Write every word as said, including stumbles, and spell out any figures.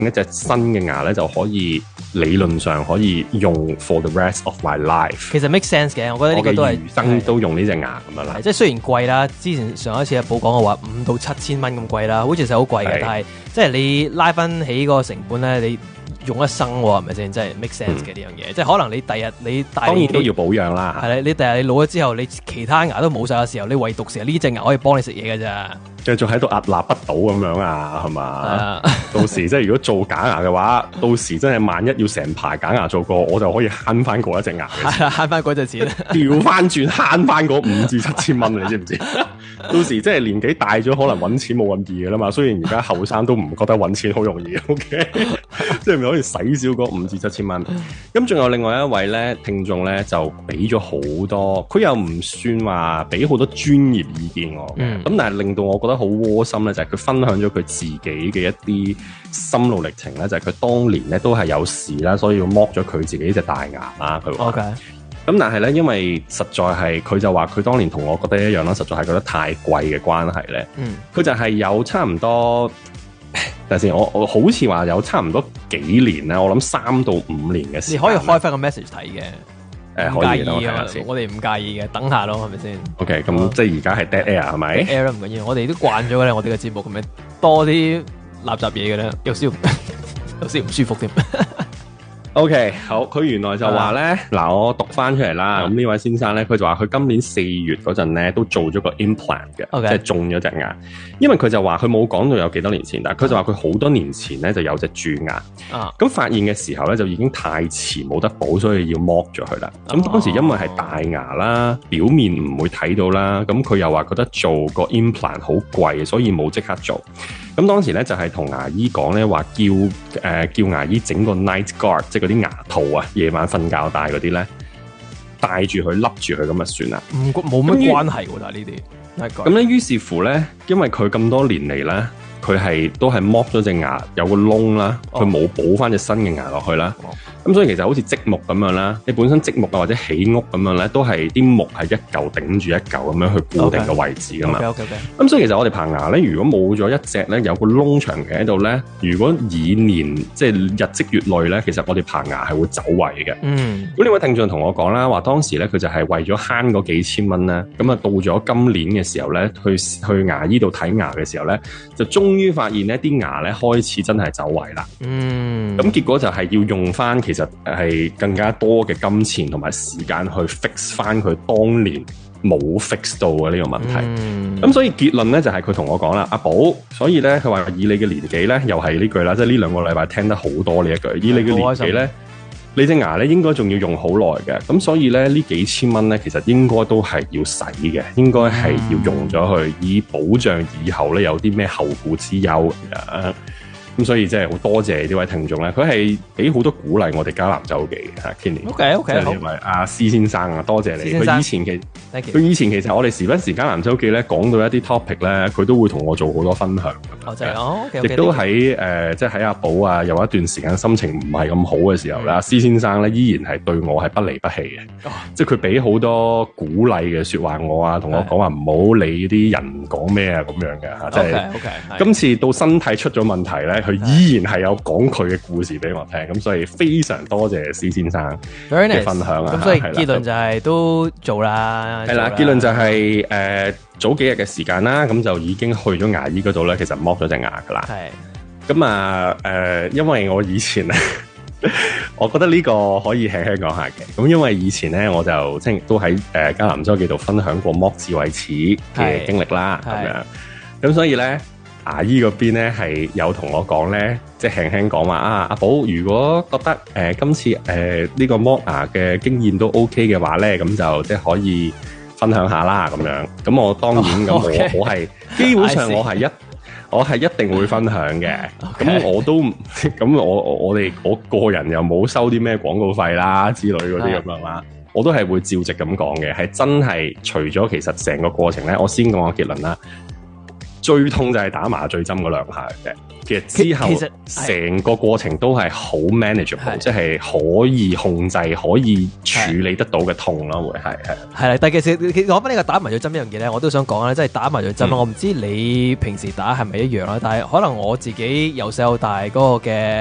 一隻新嘅牙咧就可以理論上可以用 for the rest of my life。 其實 make sense 嘅，我覺得呢個都係餘生都用呢隻牙咁樣啦。 即係雖然貴啦，之前上一次阿寶講嘅話五到七千蚊咁貴啦，好似實好貴嘅，但係即係你拉翻起個成本咧，你用一生喎，係咪先？即係 make sense 嘅呢樣嘢。即係可能你第日你大當然都要保養啦。 係啦，你第日你老咗之後，你其他牙都冇晒嘅時候，你唯獨成呢隻牙可以幫你食嘢嘅咋。 繼續喺度屹立不倒咁樣啊，係嘛？到時即係如果做假牙嘅話，到時真係萬一要成排假牙做過，我就可以慳翻嗰一隻牙嘅錢， 慳翻嗰隻錢， 調翻轉慳翻嗰五至七千蚊，你知唔知？到時即係年紀大咗，可能揾錢冇咁易噶啦嘛。雖然而家後生都唔覺得揾錢好容易 ，OK， 即係咪可以使少嗰五至七千蚊？咁仲有另外一位咧聽眾咧就俾咗好多，佢又唔算話俾好多專業意見我嘅，咁、嗯、但係令到我覺得好窩心咧，就係、是、佢分享咗佢自己嘅一啲心路歷程咧，就係、是、佢當年咧都係有事啦，所以要剝咗佢自己隻大牙啦。佢話。Okay. 咁但係咧，因為實在係佢就話佢當年同我覺得一樣啦，實在係覺得太貴嘅關係咧。嗯，佢就係有差唔多，等陣先，我我好似話有差唔多幾年咧，我諗三到五年嘅時間。你可以開翻個 message 睇嘅，誒、 呃，可以嘅， 我哋唔介意嘅，等下咯，係咪先 ？OK，咁、哦、即係而家係 dead air 係咪 ？dead air 唔緊要，我哋都慣咗嘅咧，我哋嘅節目咁樣多啲垃圾嘢嘅咧，有少有少唔舒服添。 OK， 好，佢原來就話咧，嗱、啊，我讀翻出嚟啦。咁、嗯、呢位先生咧，佢就話佢今年四月嗰陣咧都做咗個 implant 嘅，okay. 即係種咗隻牙。因為佢就話佢冇講到有幾多年前，但係佢就話佢好多年前咧就有隻蛀牙。啊，咁發現嘅時候咧就已經太遲，冇得補，所以要剝咗佢啦。咁、啊、當時因為係大牙啦，表面唔會睇到啦。咁佢又話覺得做個 implant 好貴，所以冇即刻做。咁當時咧就係、是、同牙醫講咧，話叫誒、呃、叫牙醫整個 night guard，即係嗰啲牙套啊，夜晚瞓覺戴嗰啲咧，戴住佢笠住佢咁就算啦。唔冇乜關係喎，但係呢啲。 咁咧，於是乎咧，因為佢咁多年嚟咧，佢係都係剝咗隻牙有個窿啦，佢冇補翻隻新嘅牙落去啦。咁、哦、所以其實好似積木咁樣啦，你本身積木啊或者起屋咁樣咧，都係啲木係一嚿頂住一嚿咁樣去固定個位置噶嘛。咁、okay. okay. okay. 所以其實我哋棚牙咧，如果冇咗一隻咧有個窿長期喺度咧，如果以年即係日積月累咧，其實我哋棚牙係會走位嘅。嗯。咁呢位聽眾同我講啦，話當時咧佢就係為咗慳嗰幾千蚊咧，咁啊到咗今年嘅時候咧，去去牙醫度睇牙嘅時候咧，就終於發現呢啲牙咧開始真係走位啦。嗯。咁結果就係要用翻。其實係更加多嘅金錢同埋時間去 fix 翻佢當年冇 fix 到嘅呢個問題。咁、嗯、所以結論咧就係佢同我講啦，阿寶，所以咧佢話以你嘅年紀咧，又係呢句啦，即係呢兩個禮拜聽得好多呢一句。以你嘅年紀咧，你隻牙咧應該仲要用好耐嘅。咁所以咧呢幾千蚊咧，其實應該都係要使嘅，應該係要用咗去，以保障以後咧有啲咩後顧之憂嘅。咁所以即係好多謝呢位聽眾咧，佢係俾好多鼓勵我哋迦南周記嘅吓 Kenny。OK OK，即係你位阿施先生啊，多謝你。佢以前其佢以前其實我哋時不時迦南周記咧講到一啲 topic 咧，佢都會同我做好多分享。哦，就係哦，亦、okay, 都喺誒，即係喺阿寶啊，有一段時間心情唔係咁好嘅時候咧，阿、嗯、施先生咧依然係對我係不離不棄嘅。哦，即係佢俾好多鼓勵嘅說話我啊，同我講話唔好理啲人講咩啊咁樣嘅吓。即係 OK OK。今次到身體出咗問題咧。佢依然係有講佢嘅故事俾我聽，咁所以非常多謝施先生嘅分享啊！咁、nice. 所以結論就係都做啦， 係啦，結論就係、是、誒、呃、早幾日嘅時間啦，咁就已經去咗牙醫嗰度咧，其實剝咗隻牙噶啦。係咁啊誒，因為我以前咧，我覺得呢個可以輕輕講下嘅。咁因為以前咧，我就即係都喺誒迦南周記度分享過剝智慧齒嘅經歷啦，咁樣咁所以咧。牙醫嗰邊咧係有同我講咧，即係輕輕講話啊，阿寶如果覺得誒、呃、今次誒呢、呃這個剝牙嘅經驗都 OK 嘅話咧，咁就即係可以分享下啦咁樣。咁我當然咁、oh, okay. 我我係基本上我係一我係一定會分享嘅。咁、okay. 我都咁我我哋我個人又冇收啲咩廣告費啦之類嗰啲咁樣啦，我都係會照直咁講嘅。係真係除咗其實成個過程咧，我先講個結論啦。 最痛就係打麻醉針嗰兩下嘅。其實之後其實成個過程都係好 manageable，即係可以控制、可以處理得到嘅痛咯，會係係。 係啦，但係其實講翻呢個打麻醉針呢樣嘢咧，我都想講咧，即係打麻醉針、嗯、我唔知你平時打係咪一樣啦，但係可能我自己由細到大嗰個嘅。